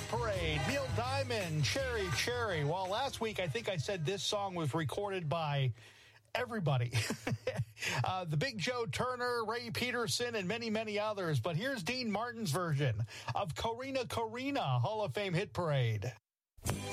Parade, Neil Diamond, Cherry Cherry. Well, last week I think I said this song was recorded by everybody. The Big Joe Turner, Ray Peterson, and many, many others. But here's Dean Martin's version of Corrina Corrina, Hall of Fame Hit Parade.